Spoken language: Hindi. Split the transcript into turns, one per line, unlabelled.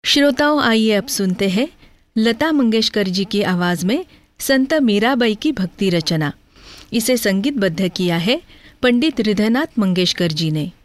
श्रोताओं, आइए अब सुनते हैं लता मंगेशकर जी की आवाज में संत मीराबाई की भक्ति रचना। इसे संगीतबद्ध किया है पंडित हृदयनाथ मंगेशकर जी ने।